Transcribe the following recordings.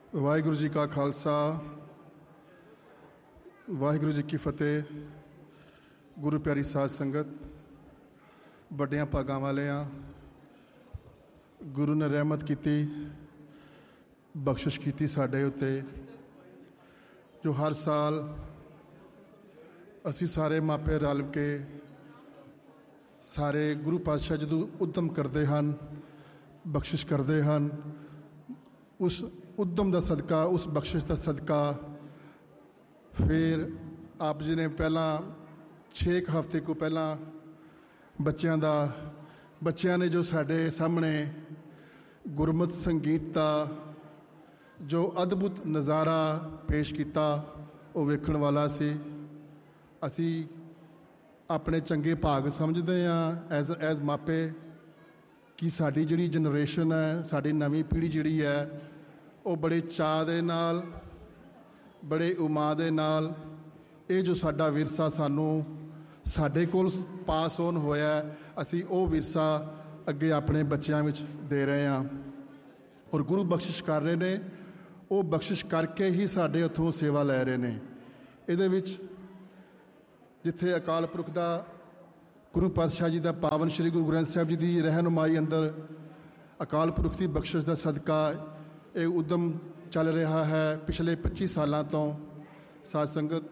ਵਾਹਿਗੁਰੂ ਜੀ ਕਾ ਖਾਲਸਾ ਵਾਹਿਗੁਰੂ ਜੀ ਕੀ ਫਤਿਹ। ਗੁਰੂ ਪਿਆਰੀ ਸਾਧ ਸੰਗਤ, ਵੱਡਿਆਂ ਭਾਗਾਂ ਵਾਲਿਆਂ, ਗੁਰੂ ਨੇ ਰਹਿਮਤ ਕੀਤੀ, ਬਖਸ਼ਿਸ਼ ਕੀਤੀ ਸਾਡੇ ਉੱਤੇ, ਜੋ ਹਰ ਸਾਲ ਅਸੀਂ ਸਾਰੇ ਮਾਪੇ ਰਲ ਕੇ ਸਾਰੇ ਗੁਰੂ ਪਾਤਸ਼ਾਹ ਜਦੋਂ ਉੱਦਮ ਕਰਦੇ ਹਨ, ਬਖਸ਼ਿਸ਼ ਕਰਦੇ ਹਨ, ਉਸ ਉੱਦਮ ਦਾ ਸਦਕਾ, ਉਸ ਬਖਸ਼ਿਸ਼ ਦਾ ਸਦਕਾ ਫਿਰ ਆਪ ਜੀ ਨੇ ਪਹਿਲਾਂ 6 ਹਫ਼ਤੇ ਕੋ ਪਹਿਲਾਂ ਬੱਚਿਆਂ ਨੇ ਜੋ ਸਾਡੇ ਸਾਹਮਣੇ ਗੁਰਮਤਿ ਸੰਗੀਤ ਦਾ ਜੋ ਅਦਭੁਤ ਨਜ਼ਾਰਾ ਪੇਸ਼ ਕੀਤਾ, ਉਹ ਵੇਖਣ ਵਾਲਾ ਸੀ। ਅਸੀਂ ਆਪਣੇ ਚੰਗੇ ਭਾਗ ਸਮਝਦੇ ਹਾਂ ਐਜ਼ ਮਾਪੇ ਕਿ ਸਾਡੀ ਜਿਹੜੀ ਜਨਰੇਸ਼ਨ ਹੈ, ਸਾਡੀ ਨਵੀਂ ਪੀੜ੍ਹੀ ਜਿਹੜੀ ਹੈ, ਉਹ ਬੜੇ ਚਾਅ ਦੇ ਨਾਲ, ਬੜੇ ਉਮਾ ਦੇ ਨਾਲ ਇਹ ਜੋ ਸਾਡਾ ਵਿਰਸਾ ਸਾਡੇ ਕੋਲ ਪਾਸ ਔਨ ਹੋਇਆ, ਅਸੀਂ ਉਹ ਵਿਰਸਾ ਅੱਗੇ ਆਪਣੇ ਬੱਚਿਆਂ ਵਿੱਚ ਦੇ ਰਹੇ ਹਾਂ। ਔਰ ਗੁਰੂ ਬਖਸ਼ਿਸ਼ ਕਰ ਰਹੇ ਨੇ, ਉਹ ਬਖਸ਼ਿਸ਼ ਕਰਕੇ ਹੀ ਸਾਡੇ ਉੱਥੋਂ ਸੇਵਾ ਲੈ ਰਹੇ ਨੇ। ਇਹਦੇ ਵਿੱਚ ਜਿੱਥੇ ਅਕਾਲ ਪੁਰਖ ਦਾ, ਗੁਰੂ ਪਾਤਸ਼ਾਹ ਜੀ ਦਾ ਪਾਵਨ ਸ਼੍ਰੀ ਗੁਰੂ ਗ੍ਰੰਥ ਸਾਹਿਬ ਜੀ ਦੀ ਰਹਿਨੁਮਾਈ ਅੰਦਰ ਅਕਾਲ ਪੁਰਖ ਦੀ ਬਖਸ਼ਿਸ਼ ਦਾ ਸਦਕਾ ਇਹ ਉੱਦਮ ਚੱਲ ਰਿਹਾ ਹੈ ਪਿਛਲੇ 25 ਸਾਲਾਂ ਤੋਂ। ਸਾਧ ਸੰਗਤ,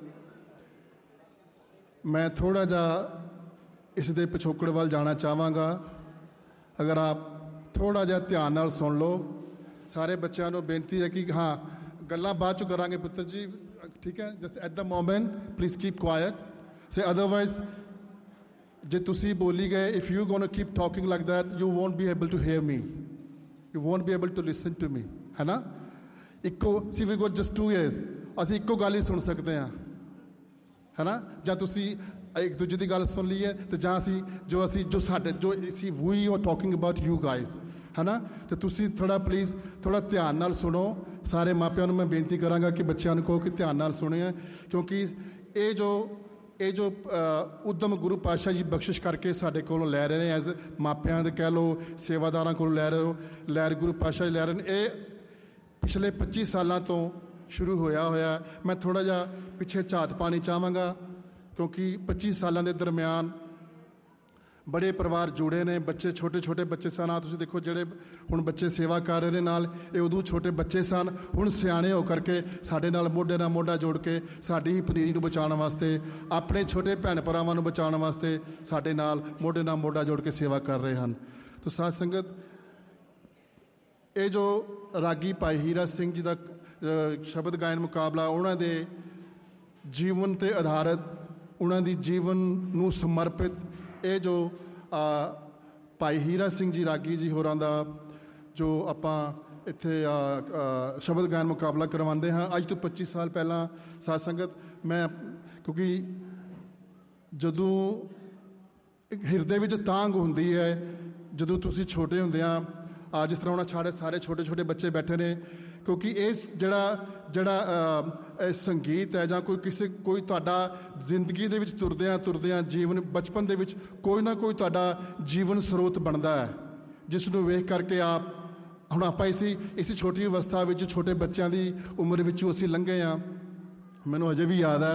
ਮੈਂ ਥੋੜ੍ਹਾ ਜਿਹਾ ਇਸ ਦੇ ਪਿਛੋਕੜ ਵੱਲ ਜਾਣਾ ਚਾਹਾਂਗਾ। ਅਗਰ ਆਪ ਥੋੜ੍ਹਾ ਜਿਹਾ ਧਿਆਨ ਨਾਲ ਸੁਣ ਲਓ। ਸਾਰੇ ਬੱਚਿਆਂ ਨੂੰ ਬੇਨਤੀ ਹੈ ਕਿ ਹਾਂ, ਗੱਲਾਂ ਬਾਅਦ 'ਚ ਕਰਾਂਗੇ ਪੁੱਤਰ ਜੀ, ਠੀਕ ਹੈ? Just at the moment please keep quite, say otherwise ਜੇ ਤੁਸੀਂ ਬੋਲੀ ਗਏ, if you ਗੋਣਾ keep talking like that, you won't be able to here me, you won't be able to listen to me, ਹੈ ਨਾ? ਸੀ ਵੀ ਗੋਟ ਜਸਟ 2 years, ਅਸੀਂ ਇੱਕੋ ਗੱਲ ਹੀ ਸੁਣ ਸਕਦੇ ਹਾਂ, ਹੈ ਨਾ? ਜਾਂ ਤੁਸੀਂ ਇੱਕ ਦੂਜੇ ਦੀ ਗੱਲ ਸੁਣ ਲਈਏ, ਅਤੇ ਜਾਂ ਅਸੀਂ ਵੀ R talking about you guys, ਹੈ ਨਾ? ਅਤੇ ਤੁਸੀਂ ਪਲੀਜ਼ ਥੋੜ੍ਹਾ ਧਿਆਨ ਨਾਲ ਸੁਣੋ। ਸਾਰੇ ਮਾਪਿਆਂ ਨੂੰ ਮੈਂ ਬੇਨਤੀ ਕਰਾਂਗਾ ਕਿ ਬੱਚਿਆਂ ਨੂੰ ਕਹੋ ਕਿ ਧਿਆਨ ਨਾਲ ਸੁਣਿਆ, ਕਿਉਂਕਿ ਇਹ ਜੋ ਉੱਦਮ ਗੁਰੂ ਪਾਤਸ਼ਾਹ ਜੀ ਬਖਸ਼ਿਸ਼ ਕਰਕੇ ਸਾਡੇ ਕੋਲੋਂ ਲੈ ਰਹੇ ਨੇ, ਐਜ਼ ਮਾਪਿਆਂ ਦੇ ਕਹਿ ਲਓ, ਸੇਵਾਦਾਰਾਂ ਕੋਲੋਂ ਲੈ ਗੁਰੂ ਪਾਤਸ਼ਾਹ ਜੀ ਲੈ ਰਹੇ ਨੇ। ਇਹ ਪਿਛਲੇ 25 ਸਾਲਾਂ ਤੋਂ ਸ਼ੁਰੂ ਹੋਇਆ। ਮੈਂ ਥੋੜ੍ਹਾ ਜਿਹਾ ਪਿੱਛੇ ਝਾਤ ਪਾਣੀ ਚਾਹਾਂਗਾ, ਕਿਉਂਕਿ 25 ਸਾਲਾਂ ਦੇ ਦਰਮਿਆਨ ਬੜੇ ਪਰਿਵਾਰ ਜੁੜੇ ਨੇ। ਬੱਚੇ ਛੋਟੇ ਬੱਚੇ ਸਨ। ਆ ਤੁਸੀਂ ਦੇਖੋ, ਜਿਹੜੇ ਹੁਣ ਬੱਚੇ ਸੇਵਾ ਕਰ ਰਹੇ ਨੇ ਨਾਲ, ਇਹ ਉਦੋਂ ਛੋਟੇ ਬੱਚੇ ਸਨ, ਹੁਣ ਸਿਆਣੇ ਹੋ ਕਰਕੇ ਸਾਡੇ ਨਾਲ ਮੋਢੇ ਨਾਲ ਮੋਢਾ ਜੋੜ ਕੇ ਸਾਡੀ ਹੀ ਪਨੀਰੀ ਨੂੰ ਬਚਾਉਣ ਵਾਸਤੇ, ਆਪਣੇ ਛੋਟੇ ਭੈਣ ਭਰਾਵਾਂ ਨੂੰ ਬਚਾਉਣ ਵਾਸਤੇ ਸਾਡੇ ਨਾਲ ਮੋਢੇ ਨਾਲ ਮੋਢਾ ਜੋੜ ਕੇ ਸੇਵਾ ਕਰ ਰਹੇ ਹਨ। ਤਾਂ ਸਾਧ ਸੰਗਤ, ਇਹ ਜੋ ਰਾਗੀ ਭਾਈ ਹੀਰਾ ਸਿੰਘ ਜੀ ਦਾ ਸ਼ਬਦ ਗਾਇਨ ਮੁਕਾਬਲਾ, ਉਹਨਾਂ ਦੇ ਜੀਵਨ 'ਤੇ ਆਧਾਰਿਤ, ਉਹਨਾਂ ਦੀ ਜੀਵਨ ਨੂੰ ਸਮਰਪਿਤ ਇਹ ਜੋ ਭਾਈ ਹੀਰਾ ਸਿੰਘ ਜੀ ਰਾਗੀ ਜੀ ਹੋਰਾਂ ਦਾ ਜੋ ਆਪਾਂ ਇੱਥੇ ਸ਼ਬਦ ਗਾਇਨ ਮੁਕਾਬਲਾ ਕਰਵਾਉਂਦੇ ਹਾਂ, ਅੱਜ ਤੋਂ 25 ਸਾਲ ਪਹਿਲਾਂ। ਸਾਧ ਸੰਗਤ, ਮੈਂ ਕਿਉਂਕਿ ਜਦੋਂ ਇੱਕ ਹਿਰਦੇ ਵਿੱਚ ਤਾਂਘ ਹੁੰਦੀ ਹੈ, ਜਦੋਂ ਤੁਸੀਂ ਛੋਟੇ ਹੁੰਦੇ ਆ, ਜਿਸ ਤਰ੍ਹਾਂ ਉਹਨਾਂ ਸਾਰੇ ਛੋਟੇ ਬੱਚੇ ਬੈਠੇ ਨੇ, ਕਿਉਂਕਿ ਇਸ ਜਿਹੜਾ ਇਹ ਸੰਗੀਤ ਹੈ, ਜਾਂ ਕੋਈ ਤੁਹਾਡਾ ਜ਼ਿੰਦਗੀ ਦੇ ਵਿੱਚ ਤੁਰਦਿਆਂ ਜੀਵਨ, ਬਚਪਨ ਦੇ ਵਿੱਚ ਕੋਈ ਨਾ ਕੋਈ ਤੁਹਾਡਾ ਜੀਵਨ ਸਰੋਤ ਬਣਦਾ ਹੈ, ਜਿਸ ਨੂੰ ਵੇਖ ਕਰਕੇ ਹੁਣ ਆਪਾਂ ਇਸੇ ਛੋਟੀ ਅਵਸਥਾ ਵਿੱਚ, ਛੋਟੇ ਬੱਚਿਆਂ ਦੀ ਉਮਰ ਵਿੱਚੋਂ ਅਸੀਂ ਲੰਘੇ ਹਾਂ। ਮੈਨੂੰ ਅਜੇ ਵੀ ਯਾਦ ਹੈ,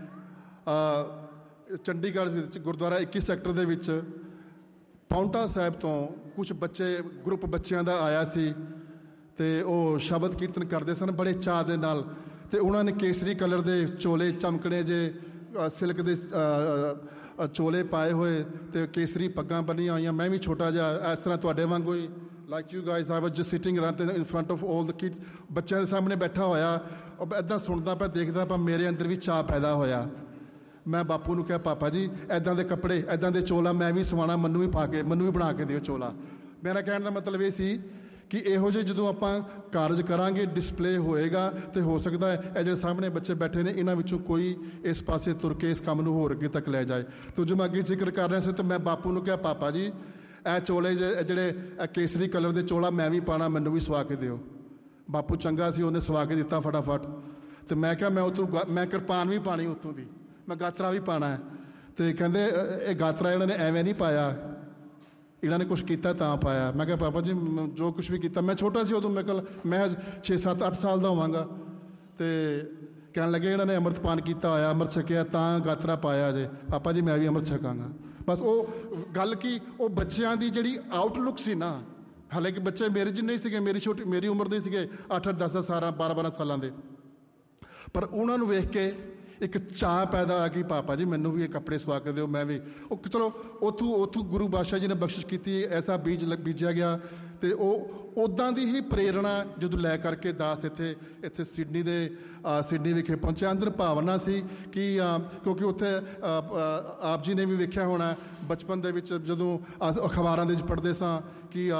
ਚੰਡੀਗੜ੍ਹ ਵਿੱਚ ਗੁਰਦੁਆਰਾ 21 ਸੈਕਟਰ ਦੇ ਵਿੱਚ ਪਾਉਂਟਾ ਸਾਹਿਬ ਤੋਂ ਕੁਛ ਗਰੁੱਪ ਬੱਚਿਆਂ ਦਾ ਆਇਆ ਸੀ, ਅਤੇ ਉਹ ਸ਼ਬਦ ਕੀਰਤਨ ਕਰਦੇ ਸਨ ਬੜੇ ਚਾਅ ਦੇ ਨਾਲ। ਅਤੇ ਉਹਨਾਂ ਨੇ ਕੇਸਰੀ ਕਲਰ ਦੇ ਚੋਲੇ, ਚਮਕਣੇ ਜੇ ਸਿਲਕ ਦੇ ਚੋਲੇ ਪਾਏ ਹੋਏ, ਅਤੇ ਕੇਸਰੀ ਪੱਗਾਂ ਬੰਨੀਆਂ ਹੋਈਆਂ। ਮੈਂ ਵੀ ਛੋਟਾ ਜਿਹਾ ਇਸ ਤਰ੍ਹਾਂ ਤੁਹਾਡੇ ਵਾਂਗੂ ਹੀ, like you guys, I was just sitting in front of all the kids, ਬੱਚਿਆਂ ਦੇ ਸਾਹਮਣੇ ਬੈਠਾ ਹੋਇਆ, ਇੱਦਾਂ ਸੁਣਦਾ ਪਿਆ, ਦੇਖਦਾ ਪਿਆ, ਮੇਰੇ ਅੰਦਰ ਵੀ ਚਾਅ ਪੈਦਾ ਹੋਇਆ। ਮੈਂ ਬਾਪੂ ਨੂੰ ਕਿਹਾ, ਪਾਪਾ ਜੀ, ਇੱਦਾਂ ਦੇ ਕੱਪੜੇ, ਇੱਦਾਂ ਦੇ ਚੋਲਾ ਮੈਂ ਵੀ ਸਵਾਉਣਾ, ਮੈਨੂੰ ਵੀ ਬਣਾ ਕੇ ਦਿਓ ਚੋਲਾ। ਮੇਰਾ ਕਹਿਣ ਦਾ ਮਤਲਬ ਇਹ ਸੀ ਕਿ ਇਹੋ ਜਿਹੇ ਜਦੋਂ ਆਪਾਂ ਕਾਰਜ ਕਰਾਂਗੇ, ਡਿਸਪਲੇ ਹੋਏਗਾ, ਅਤੇ ਹੋ ਸਕਦਾ ਹੈ ਇਹ ਜਿਹੜੇ ਸਾਹਮਣੇ ਬੱਚੇ ਬੈਠੇ ਨੇ, ਇਹਨਾਂ ਵਿੱਚੋਂ ਕੋਈ ਇਸ ਪਾਸੇ ਤੁਰ ਕੇ ਇਸ ਕੰਮ ਨੂੰ ਹੋਰ ਅੱਗੇ ਤੱਕ ਲੈ ਜਾਏ। ਤਾਂ ਜੋ ਮੈਂ ਅੱਗੇ ਜ਼ਿਕਰ ਕਰ ਰਿਹਾ ਸੀ, ਤਾਂ ਮੈਂ ਬਾਪੂ ਨੂੰ ਕਿਹਾ, ਪਾਪਾ ਜੀ, ਇਹ ਚੋਲੇ ਜਿਹੜੇ ਕੇਸਰੀ ਕਲਰ ਦੇ ਚੋਲਾ ਮੈਂ ਵੀ ਪਾਉਣਾ, ਮੈਨੂੰ ਵੀ ਸਵਾ ਕੇ ਦਿਓ। ਬਾਪੂ ਚੰਗਾ ਸੀ, ਉਹਨੇ ਸਵਾ ਕੇ ਦਿੱਤਾ ਫਟਾਫਟ। ਅਤੇ ਮੈਂ ਕਿਹਾ, ਮੈਂ ਕਿਰਪਾਨ ਵੀ ਪਾਣੀ ਉੱਥੋਂ ਦੀ, ਮੈਂ ਗਾਤਰਾ ਵੀ ਪਾਉਣਾ ਹੈ। ਅਤੇ ਕਹਿੰਦੇ, ਇਹ ਗਾਤਰਾ ਇਹਨਾਂ ਨੇ ਐਵੇਂ ਨਹੀਂ ਪਾਇਆ, ਇਹਨਾਂ ਨੇ ਕੁਛ ਕੀਤਾ ਤਾਂ ਪਾਇਆ। ਮੈਂ ਕਿਹਾ ਪਾਪਾ ਜੀ ਜੋ ਕੁਛ ਵੀ ਕੀਤਾ, ਮੈਂ ਛੋਟਾ ਸੀ ਉਦੋਂ, ਮੇਰੇ ਕੋਲ ਮੈਂ 6, 7, 8 ਸਾਲ ਦਾ ਹੋਵਾਂਗਾ। ਅਤੇ ਕਹਿਣ ਲੱਗੇ ਇਹਨਾਂ ਨੇ ਅੰਮ੍ਰਿਤ ਪਾਨ ਕੀਤਾ ਹੋਇਆ, ਅੰਮ੍ਰਿਤ ਛਕਿਆ ਤਾਂ ਗਾਤਰਾ ਪਾਇਆ ਜੇ। ਪਾਪਾ ਜੀ ਮੈਂ ਵੀ ਅੰਮ੍ਰਿਤ ਛਕਾਂਗਾ। ਬਸ ਉਹ ਗੱਲ ਕੀ, ਉਹ ਬੱਚਿਆਂ ਦੀ ਜਿਹੜੀ ਆਊਟਲੁੱਕ ਸੀ ਨਾ, ਹਾਲਾਂਕਿ ਬੱਚੇ ਮੇਰੇ ਜਿੰਨੇ ਹੀ ਸੀਗੇ, ਮੇਰੀ ਉਮਰ ਦੇ ਸੀਗੇ 8, 10, 12, 12 ਸਾਲਾਂ ਦੇ, ਪਰ ਉਹਨਾਂ ਨੂੰ ਵੇਖ ਕੇ ਇੱਕ ਚਾਅ ਪੈਦਾ ਹੋਇਆ ਕਿ ਪਾਪਾ ਜੀ ਮੈਨੂੰ ਵੀ ਇਹ ਕੱਪੜੇ ਸਵਾ ਕੇ ਦਿਓ, ਮੈਂ ਵੀ। ਉਹ ਚਲੋ ਉੱਥੋਂ ਗੁਰੂ ਬਾਦਸ਼ਾਹ ਜੀ ਨੇ ਬਖਸ਼ਿਸ਼ ਕੀਤੀ, ਐਸਾ ਬੀਜ ਬੀਜਿਆ ਗਿਆ। ਅਤੇ ਉਹ ਉੱਦਾਂ ਦੀ ਹੀ ਪ੍ਰੇਰਣਾ ਜਦੋਂ ਲੈ ਕਰਕੇ ਦਾਸ ਇੱਥੇ ਸਿਡਨੀ ਵਿਖੇ ਪਹੁੰਚਿਆ। ਅੰਦਰ ਭਾਵਨਾ ਸੀ ਕਿ ਕਿਉਂਕਿ ਉੱਥੇ ਆਪ ਜੀ ਨੇ ਵੀ ਵੇਖਿਆ ਹੋਣਾ ਬਚਪਨ ਦੇ ਵਿੱਚ ਜਦੋਂ ਅਖਬਾਰਾਂ ਦੇ ਵਿੱਚ ਪੜ੍ਹਦੇ ਸਾਂ ਕਿ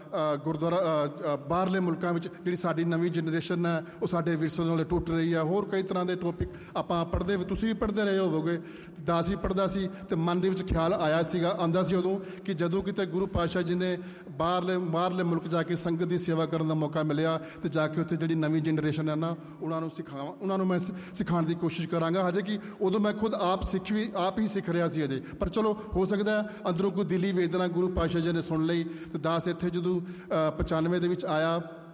ਗੁਰਦੁਆਰਾ ਬਾਹਰਲੇ ਮੁਲਕਾਂ ਵਿੱਚ ਜਿਹੜੀ ਸਾਡੀ ਨਵੀਂ ਜਨਰੇਸ਼ਨ ਹੈ ਉਹ ਸਾਡੇ ਵਿਰਸੇ ਨਾਲੇ ਟੁੱਟ ਰਹੀ ਹੈ। ਹੋਰ ਕਈ ਤਰ੍ਹਾਂ ਦੇ ਟੌਪਿਕ ਆਪਾਂ ਪੜ੍ਹਦੇ, ਤੁਸੀਂ ਵੀ ਪੜ੍ਹਦੇ ਰਹੇ ਹੋਵੋਗੇ, ਦਾਸ ਵੀ ਪੜ੍ਹਦਾ ਸੀ। ਅਤੇ ਮਨ ਦੇ ਵਿੱਚ ਖਿਆਲ ਆਉਂਦਾ ਸੀ ਉਦੋਂ ਕਿ ਜਦੋਂ ਕਿਤੇ ਗੁਰੂ ਪਾਤਸ਼ਾਹ ਜੀ ਨੇ ਬਾਹਰਲੇ ਮੁਲਕ ਜਾ ਕੇ ਸੰਗਤ ਦੀ ਸੇਵਾ ਕਰਨ ਦਾ ਮੌਕਾ ਮਿਲਿਆ ਅਤੇ ਜਾ ਕੇ ਉੱਥੇ ਜਿਹੜੀ ਨਵੀਂ ਜਨਰੇਸ਼ਨ ਹੈ ਨਾ ਉਹਨਾਂ ਨੂੰ ਮੈਂ ਸਿਖਾਉਣ ਦੀ ਕੋਸ਼ਿਸ਼ ਕਰਾਂਗਾ। ਹਜੇ ਕਿ ਉਦੋਂ ਮੈਂ ਖੁਦ ਆਪ ਹੀ ਸਿੱਖ ਰਿਹਾ ਸੀ ਅਜੇ, ਪਰ ਚਲੋ ਹੋ ਸਕਦਾ ਅੰਦਰੋਂ ਕੋਈ ਦਿਲੀ ਵੇਦਨਾ ਗੁਰੂ ਪਾਤਸ਼ਾਹ ਜੀ ਨੇ ਸੁਣ ਲਈ। ਅਤੇ ਦਾਸ ਇੱਥੇ ਜਦੋਂ 95 ਦੇ ਵਿੱਚ ਆਇਆ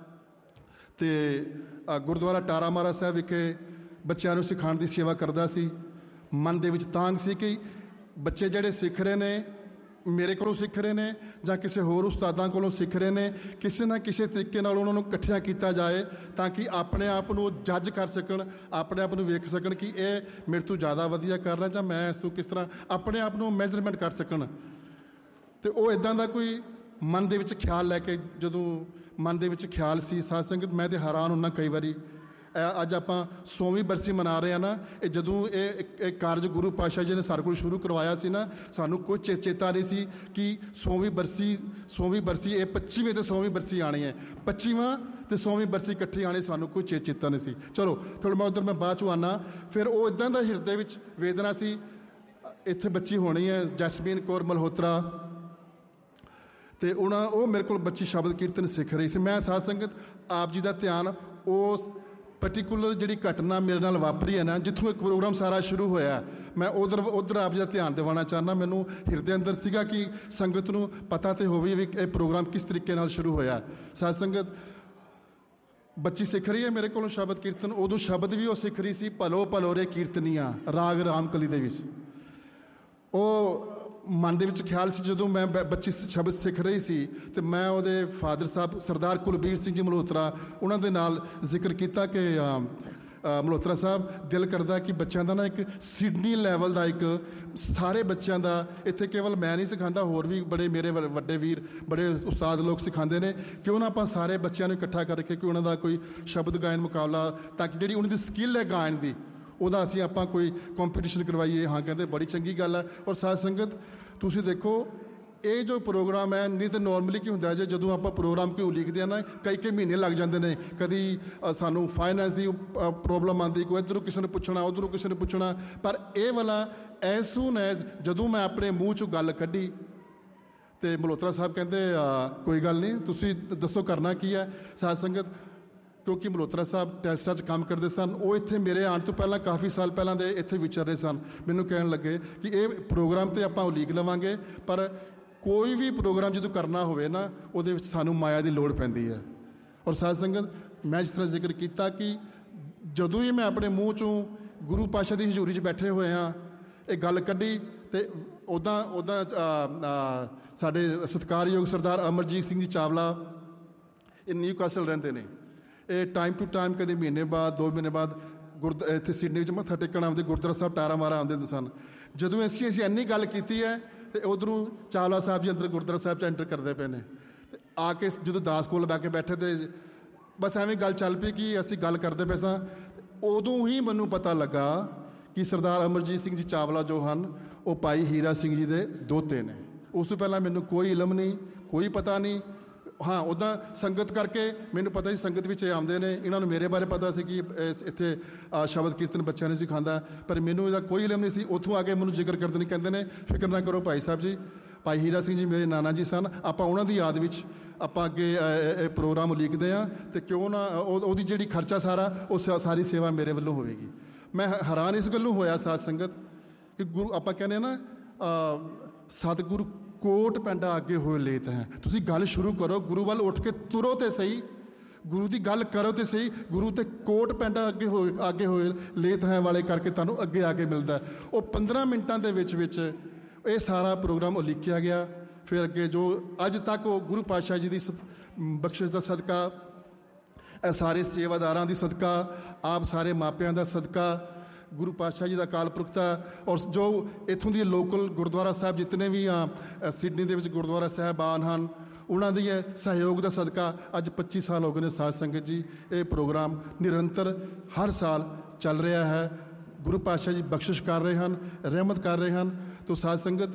ਅਤੇ ਗੁਰਦੁਆਰਾ ਟਾਰਾ ਮਹਾਰਾਜ ਸਾਹਿਬ ਵਿਖੇ ਬੱਚਿਆਂ ਨੂੰ ਸਿਖਾਉਣ ਦੀ ਸੇਵਾ ਕਰਦਾ ਸੀ। ਮਨ ਦੇ ਵਿੱਚ ਤਾਂਘ ਸੀ ਕਿ ਬੱਚੇ ਜਿਹੜੇ ਸਿੱਖ ਰਹੇ ਨੇ, ਮੇਰੇ ਕੋਲੋਂ ਸਿੱਖ ਰਹੇ ਨੇ ਜਾਂ ਕਿਸੇ ਹੋਰ ਉਸਤਾਦਾਂ ਕੋਲੋਂ ਸਿੱਖ ਰਹੇ ਨੇ, ਕਿਸੇ ਨਾ ਕਿਸੇ ਤਰੀਕੇ ਨਾਲ ਉਹਨਾਂ ਨੂੰ ਇਕੱਠਿਆਂ ਕੀਤਾ ਜਾਏ ਤਾਂ ਕਿ ਆਪਣੇ ਆਪ ਨੂੰ ਜੱਜ ਕਰ ਸਕਣ, ਆਪਣੇ ਆਪ ਨੂੰ ਵੇਖ ਸਕਣ ਕਿ ਇਹ ਮੇਰੇ ਤੋਂ ਜ਼ਿਆਦਾ ਵਧੀਆ ਕਰ ਰਿਹਾ ਜਾਂ ਮੈਂ ਇਸ ਤੋਂ ਕਿਸ ਤਰ੍ਹਾਂ ਆਪਣੇ ਆਪ ਨੂੰ ਮੈਜ਼ਰਮੈਂਟ ਕਰ ਸਕਣ। ਅਤੇ ਉਹ ਇੱਦਾਂ ਦਾ ਕੋਈ ਮਨ ਦੇ ਵਿੱਚ ਖਿਆਲ ਲੈ ਕੇ, ਜਦੋਂ ਮਨ ਦੇ ਵਿੱਚ ਖਿਆਲ ਸੀ ਸਾਧ ਸੰਗਤ, ਮੈਂ ਤਾਂ ਹੈਰਾਨ ਹੁੰਦਾ ਕਈ ਵਾਰੀ। ਅੱਜ ਆਪਾਂ 100ਵੀਂ ਬਰਸੀ ਮਨਾ ਰਹੇ ਹਾਂ ਨਾ, ਇਹ ਜਦੋਂ ਇਹ ਕਾਰਜ ਗੁਰੂ ਪਾਤਸ਼ਾਹ ਜੀ ਨੇ ਸਾਡੇ ਕੋਲ ਸ਼ੁਰੂ ਕਰਵਾਇਆ ਸੀ ਨਾ, ਸਾਨੂੰ ਕੋਈ ਚੇਤਾ ਨਹੀਂ ਸੀ ਕਿ 100ਵੀਂ ਬਰਸੀ ਇਹ 25ਵੀਂ ਅਤੇ 100ਵੀਂ ਬਰਸੀ ਆਉਣੀ ਹੈ, 25ਵਾਂ ਅਤੇ 100ਵੀਂ ਬਰਸੀ ਇਕੱਠੀ ਆਉਣੀ, ਸਾਨੂੰ ਕੋਈ ਚੇਤਾ ਨਹੀਂ ਸੀ। ਚਲੋ ਥੋੜ੍ਹਾ ਮੈਂ ਬਾਅਦ 'ਚੋਂ ਆਉਣਾ। ਫਿਰ ਉਹ ਇੱਦਾਂ ਦਾ ਹਿਰਦੇ ਵਿੱਚ ਵੇਦਨਾ ਸੀ, ਇੱਥੇ ਬੱਚੀ ਹੋਣੀ ਹੈ ਜਸਮੀਨ ਕੌਰ ਮਲਹੋਤਰਾ, ਅਤੇ ਉਹ ਮੇਰੇ ਕੋਲ ਬੱਚੀ ਸ਼ਬਦ ਕੀਰਤਨ ਸਿੱਖ ਰਹੀ ਸੀ। ਮੈਂ ਸਾਧ ਸੰਗਤ ਆਪ ਜੀ ਦਾ ਧਿਆਨ ਉਸ ਪਰਟੀਕੂਲਰ ਜਿਹੜੀ ਘਟਨਾ ਮੇਰੇ ਨਾਲ ਵਾਪਰੀ ਹੈ ਨਾ, ਜਿੱਥੋਂ ਇੱਕ ਪ੍ਰੋਗਰਾਮ ਸਾਰਾ ਸ਼ੁਰੂ ਹੋਇਆ, ਮੈਂ ਉੱਧਰ ਆਪ ਜੀ ਦਾ ਧਿਆਨ ਦਿਵਾਉਣਾ ਚਾਹੁੰਦਾ। ਮੈਨੂੰ ਹਿਰਦੇ ਅੰਦਰ ਸੀਗਾ ਕਿ ਸੰਗਤ ਨੂੰ ਪਤਾ ਤਾਂ ਹੋਵੇ ਵੀ ਇਹ ਪ੍ਰੋਗਰਾਮ ਕਿਸ ਤਰੀਕੇ ਨਾਲ ਸ਼ੁਰੂ ਹੋਇਆ। ਸਾਧ ਸੰਗਤ ਬੱਚੀ ਸਿੱਖ ਰਹੀ ਹੈ ਮੇਰੇ ਕੋਲੋਂ ਸ਼ਬਦ ਕੀਰਤਨ। ਉਦੋਂ ਸ਼ਬਦ ਵੀ ਉਹ ਸਿੱਖ ਰਹੀ ਸੀ, ਭਲੋ ਭਲੋਰੇ ਕੀਰਤਨੀਆਂ ਰਾਗ ਰਾਮਕਲੀ ਦੇ ਵਿੱਚ। ਉਹ ਮਨ ਦੇ ਵਿੱਚ ਖਿਆਲ ਸੀ, ਜਦੋਂ ਮੈਂ ਬੱਚੀ ਸ਼ਬਦ ਸਿੱਖ ਰਹੀ ਸੀ ਅਤੇ ਮੈਂ ਉਹਦੇ ਫਾਦਰ ਸਾਹਿਬ ਸਰਦਾਰ ਕੁਲਬੀਰ ਸਿੰਘ ਜੀ ਮਲਹੋਤਰਾ, ਉਹਨਾਂ ਦੇ ਨਾਲ ਜ਼ਿਕਰ ਕੀਤਾ ਕਿ ਮਲਹੋਤਰਾ ਸਾਹਿਬ, ਦਿਲ ਕਰਦਾ ਕਿ ਬੱਚਿਆਂ ਦਾ ਨਾ ਇੱਕ ਸਿਡਨੀ ਲੈਵਲ ਦਾ, ਇੱਕ ਸਾਰੇ ਬੱਚਿਆਂ ਦਾ, ਇੱਥੇ ਕੇਵਲ ਮੈਂ ਨਹੀਂ ਸਿਖਾਉਂਦਾ, ਹੋਰ ਵੀ ਬੜੇ ਮੇਰੇ ਵੱਡੇ ਵੀਰ, ਬੜੇ ਉਸਤਾਦ ਲੋਕ ਸਿਖਾਉਂਦੇ ਨੇ, ਕਿਉਂ ਨਾ ਆਪਾਂ ਸਾਰੇ ਬੱਚਿਆਂ ਨੂੰ ਇਕੱਠਾ ਕਰਕੇ ਕਿ ਉਹਨਾਂ ਦਾ ਕੋਈ ਸ਼ਬਦ ਗਾਇਨ ਮੁਕਾਬਲਾ, ਤਾਂ ਕਿ ਜਿਹੜੀ ਉਹਨਾਂ ਦੀ ਸਕਿੱਲ ਹੈ ਗਾਇਨ ਦੀ, ਉਹਦਾ ਅਸੀਂ ਆਪਾਂ ਕੋਈ ਕੰਪੀਟੀਸ਼ਨ ਕਰਵਾਈਏ। ਹਾਂ ਕਹਿੰਦੇ ਬੜੀ ਚੰਗੀ ਗੱਲ ਹੈ। ਔਰ ਸਾਧ ਸੰਗਤ ਤੁਸੀਂ ਦੇਖੋ, ਇਹ ਜੋ ਪ੍ਰੋਗਰਾਮ ਹੈ, ਨਹੀਂ ਤਾਂ ਨੋਰਮਲੀ ਕੀ ਹੁੰਦਾ ਜੇ ਜਦੋਂ ਆਪਾਂ ਪ੍ਰੋਗਰਾਮ ਕੋਈ ਉਲੀਕਦੇ ਹਾਂ ਨਾ, ਕਈ ਮਹੀਨੇ ਲੱਗ ਜਾਂਦੇ ਨੇ। ਕਦੀ ਸਾਨੂੰ ਫਾਈਨੈਂਸ ਦੀ ਪ੍ਰੋਬਲਮ ਆਉਂਦੀ, ਕੋਈ ਇੱਧਰੋਂ ਕਿਸੇ ਨੂੰ ਪੁੱਛਣਾ, ਉੱਧਰੋਂ ਕਿਸੇ ਨੂੰ ਪੁੱਛਣਾ, ਪਰ ਇਹ ਵਾਲਾ ਐਜ਼ ਸੂਨ ਐਜ਼ ਜਦੋਂ ਮੈਂ ਆਪਣੇ ਮੂੰਹ 'ਚੋਂ ਗੱਲ ਕੱਢੀ ਅਤੇ ਮਲਹੋਤਰਾ ਸਾਹਿਬ ਕਹਿੰਦੇ ਕੋਈ ਗੱਲ ਨਹੀਂ, ਤੁਸੀਂ ਦੱਸੋ ਕਰਨਾ ਕੀ ਹੈ। ਸਾਧ ਸੰਗਤ ਕਿਉਂਕਿ ਮਲਹੋਤਰਾ ਸਾਹਿਬ ਟੈਸਟਾਂ 'ਚ ਕੰਮ ਕਰਦੇ ਸਨ, ਉਹ ਇੱਥੇ ਮੇਰੇ ਆਉਣ ਤੋਂ ਪਹਿਲਾਂ ਕਾਫੀ ਸਾਲ ਪਹਿਲਾਂ ਦੇ ਇੱਥੇ ਵਿਚਰ ਰਹੇ ਸਨ। ਮੈਨੂੰ ਕਹਿਣ ਲੱਗੇ ਕਿ ਇਹ ਪ੍ਰੋਗਰਾਮ 'ਤੇ ਆਪਾਂ ਉਲੀਕ ਲਵਾਂਗੇ, ਪਰ ਕੋਈ ਵੀ ਪ੍ਰੋਗਰਾਮ ਜਦੋਂ ਕਰਨਾ ਹੋਵੇ ਨਾ, ਉਹਦੇ ਵਿੱਚ ਸਾਨੂੰ ਮਾਇਆ ਦੀ ਲੋੜ ਪੈਂਦੀ ਹੈ। ਔਰ ਸਾਧ ਸੰਗਤ ਮੈਂ ਜਿਸ ਤਰ੍ਹਾਂ ਜ਼ਿਕਰ ਕੀਤਾ ਕਿ ਜਦੋਂ ਹੀ ਮੈਂ ਆਪਣੇ ਮੂੰਹ 'ਚੋਂ ਗੁਰੂ ਪਾਤਸ਼ਾਹ ਦੀ ਹਜ਼ੂਰੀ 'ਚ ਬੈਠੇ ਹੋਏ ਹਾਂ ਇਹ ਗੱਲ ਕੱਢੀ, ਅਤੇ ਉੱਦਾਂ ਸਾਡੇ ਸਤਿਕਾਰਯੋਗ ਸਰਦਾਰ ਅਮਰਜੀਤ ਸਿੰਘ ਜੀ ਚਾਵਲਾ, ਇਹ ਨਿਊਕਾਸਲ ਰਹਿੰਦੇ ਨੇ, ਇਹ ਟਾਈਮ ਟੂ ਟਾਈਮ ਕਦੇ ਮਹੀਨੇ ਬਾਅਦ 2 ਮਹੀਨੇ ਬਾਅਦ ਇੱਥੇ ਸਿਡਨੀ ਵਿੱਚ ਮੱਥਾ ਟੇਕਣ ਆਉਂਦੇ, ਗੁਰਦੁਆਰਾ ਸਾਹਿਬ ਟਾਰਾ ਮਾਰਾ ਆਉਂਦੇ ਹੁੰਦੇ ਸਨ। ਜਦੋਂ ਅਸੀਂ ਇੰਨੀ ਗੱਲ ਕੀਤੀ ਹੈ ਅਤੇ ਉੱਧਰੋਂ ਚਾਵਲਾ ਸਾਹਿਬ ਜੀ ਅੰਦਰ ਗੁਰਦੁਆਰਾ ਸਾਹਿਬ 'ਚ ਐਂਟਰ ਕਰਦੇ ਪਏ ਨੇ, ਅਤੇ ਆ ਕੇ ਜਦੋਂ ਦਾਸ ਕੋਲ ਬਹਿ ਕੇ ਬੈਠੇ, ਅਤੇ ਬਸ ਐਵੇਂ ਗੱਲ ਚੱਲ ਪਈ ਕਿ ਅਸੀਂ ਗੱਲ ਕਰਦੇ ਪਏ ਸਾਂ। ਉਦੋਂ ਹੀ ਮੈਨੂੰ ਪਤਾ ਲੱਗਾ ਕਿ ਸਰਦਾਰ ਅਮਰਜੀਤ ਸਿੰਘ ਜੀ ਚਾਵਲਾ ਜੋ ਹਨ, ਉਹ ਭਾਈ ਹੀਰਾ ਸਿੰਘ ਜੀ ਦੇ ਦੋਤੇ ਨੇ। ਉਸ ਤੋਂ ਪਹਿਲਾਂ ਮੈਨੂੰ ਕੋਈ ਇਲਮ ਨਹੀਂ, ਕੋਈ ਪਤਾ ਨਹੀਂ। ਹਾਂ, ਉੱਦਾਂ ਸੰਗਤ ਕਰਕੇ ਮੈਨੂੰ ਪਤਾ ਸੀ ਸੰਗਤ ਵਿੱਚ ਇਹ ਆਉਂਦੇ ਨੇ, ਇਹਨਾਂ ਨੂੰ ਮੇਰੇ ਬਾਰੇ ਪਤਾ ਸੀ ਕਿ ਇੱਥੇ ਸ਼ਬਦ ਕੀਰਤਨ ਬੱਚਿਆਂ ਨੂੰ ਸਿਖਾਉਂਦਾ, ਪਰ ਮੈਨੂੰ ਇਹਦਾ ਕੋਈ ਇਲਮ ਨਹੀਂ ਸੀ। ਉੱਥੋਂ ਆ ਕੇ ਮੈਨੂੰ ਜ਼ਿਕਰ ਕਰਦੇ ਨੇ, ਕਹਿੰਦੇ ਨੇ ਫਿਕਰ ਨਾ ਕਰੋ ਭਾਈ ਸਾਹਿਬ ਜੀ, ਭਾਈ ਹੀਰਾ ਸਿੰਘ ਜੀ ਮੇਰੇ ਨਾਨਾ ਜੀ ਸਨ, ਆਪਾਂ ਉਹਨਾਂ ਦੀ ਯਾਦ ਵਿੱਚ ਆਪਾਂ ਅੱਗੇ ਇਹ ਪ੍ਰੋਗਰਾਮ ਉਲੀਕਦੇ ਹਾਂ, ਅਤੇ ਕਿਉਂ ਨਾ ਉਹਦੀ ਜਿਹੜੀ ਖਰਚਾ ਸਾਰਾ ਉਹ ਸਾਰੀ ਸੇਵਾ ਮੇਰੇ ਵੱਲੋਂ ਹੋਵੇਗੀ। ਮੈਂ ਹੈਰਾਨ ਇਸ ਗੱਲੋਂ ਹੋਇਆ ਸਾਧ ਸੰਗਤ ਕਿ ਗੁਰੂ, ਆਪਾਂ ਕਹਿੰਦੇ ਨਾ ਸਤਿਗੁਰੂ ਕੋਟ ਪੈਂਡਾ ਅੱਗੇ ਹੋਏ ਲੇਤ ਹੈ। ਤੁਸੀਂ ਗੱਲ ਸ਼ੁਰੂ ਕਰੋ, ਗੁਰੂ ਵੱਲ ਉੱਠ ਕੇ ਤੁਰੋ ਤੇ ਸਹੀ, ਗੁਰੂ ਦੀ ਗੱਲ ਕਰੋ ਤੇ ਸਹੀ। ਗੁਰੂ ਤੇ ਕੋਟ ਪੈਂਡਾ ਅੱਗੇ ਹੋਏ ਲੇਤ ਹੈ ਵਾਲੇ ਕਰਕੇ ਤੁਹਾਨੂੰ ਅੱਗੇ ਆ ਕੇ ਮਿਲਦਾ। ਉਹ 15 ਮਿੰਟਾਂ ਦੇ ਵਿੱਚ ਇਹ ਸਾਰਾ ਪ੍ਰੋਗਰਾਮ ਉਲੀਕਿਆ ਗਿਆ। ਫਿਰ ਅੱਗੇ ਜੋ ਅੱਜ ਤੱਕ ਉਹ ਗੁਰੂ ਪਾਤਸ਼ਾਹ ਜੀ ਦੀ ਬਖਸ਼ਿਸ਼ ਦਾ ਸਦਕਾ, ਇਹ ਸਾਰੇ ਸੇਵਾਦਾਰਾਂ ਦੀ ਸਦਕਾ, ਆਪ ਸਾਰੇ ਮਾਪਿਆਂ ਦਾ ਸਦਕਾ, ਗੁਰੂ ਪਾਤਸ਼ਾਹ ਜੀ ਦਾ ਅਕਾਲ ਪੁਰਖ ਦਾ, ਔਰ ਜੋ ਇੱਥੋਂ ਦੀ ਲੋਕਲ ਗੁਰਦੁਆਰਾ ਸਾਹਿਬ ਜਿਤਨੇ ਵੀ ਸਿਡਨੀ ਦੇ ਵਿੱਚ ਗੁਰਦੁਆਰਾ ਸਾਹਿਬਾਨ ਹਨ, ਉਹਨਾਂ ਦੇ ਸਹਿਯੋਗ ਦਾ ਸਦਕਾ ਅੱਜ 25 ਸਾਲ ਹੋ ਗਏ ਨੇ ਸਾਧ ਸੰਗਤ ਜੀ। ਇਹ ਪ੍ਰੋਗਰਾਮ ਨਿਰੰਤਰ ਹਰ ਸਾਲ ਚੱਲ ਰਿਹਾ ਹੈ। ਗੁਰੂ ਪਾਤਸ਼ਾਹ ਜੀ ਬਖਸ਼ਿਸ਼ ਕਰ ਰਹੇ ਹਨ, ਰਹਿਮਤ ਕਰ ਰਹੇ ਹਨ। ਤੋ ਸਾਧ ਸੰਗਤ,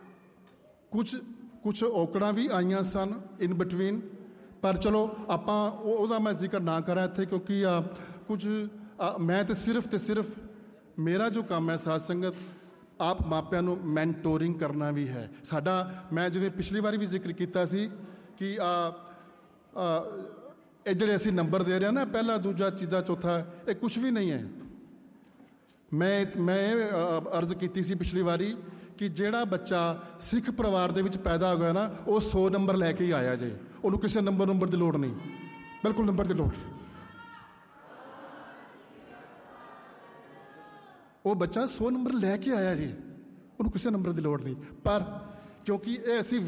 ਕੁਛ ਔਕੜਾਂ ਵੀ ਆਈਆਂ ਸਨ ਇਨ ਬਿਟਵੀਨ, ਪਰ ਚਲੋ ਆਪਾਂ ਉਹਦਾ ਮੈਂ ਜ਼ਿਕਰ ਨਾ ਕਰਾਂ ਇੱਥੇ, ਕਿਉਂਕਿ ਮੈਂ ਤਾਂ ਸਿਰਫ ਮੇਰਾ ਜੋ ਕੰਮ ਹੈ ਸਾਧ ਸੰਗਤ, ਆਪ ਮਾਪਿਆਂ ਨੂੰ ਮੈਂਟੋਰਿੰਗ ਕਰਨਾ ਵੀ ਹੈ ਸਾਡਾ। ਮੈਂ ਜਿਵੇਂ ਪਿਛਲੀ ਵਾਰੀ ਵੀ ਜ਼ਿਕਰ ਕੀਤਾ ਸੀ ਕਿ ਇਹ ਜਿਹੜੇ ਅਸੀਂ ਨੰਬਰ ਦੇ ਰਹੇ ਹਾਂ ਨਾ, ਪਹਿਲਾ, ਦੂਜਾ, ਤੀਜਾ, ਚੌਥਾ, ਇਹ ਕੁਛ ਵੀ ਨਹੀਂ ਹੈ। ਮੈਂ ਅਰਜ਼ ਕੀਤੀ ਸੀ ਪਿਛਲੀ ਵਾਰੀ ਕਿ ਜਿਹੜਾ ਬੱਚਾ ਸਿੱਖ ਪਰਿਵਾਰ ਦੇ ਵਿੱਚ ਪੈਦਾ ਹੋ ਗਿਆ ਨਾ, ਉਹ 100 ਨੰਬਰ ਲੈ ਕੇ ਹੀ ਆਇਆ ਜੇ। ਉਹਨੂੰ ਕਿਸੇ ਨੰਬਰ ਦੀ ਲੋੜ ਨਹੀਂ, ਬਿਲਕੁਲ ਨੰਬਰ ਦੀ ਲੋੜ। ਉਹ ਬੱਚਾ 100 ਨੰਬਰ ਲੈ ਕੇ ਆਇਆ ਜੀ, ਉਹਨੂੰ ਕਿਸੇ ਨੰਬਰ ਦੀ ਲੋੜ ਨਹੀਂ। ਪਰ ਕਿਉਂਕਿ ਇਹ ਅਸੀਂ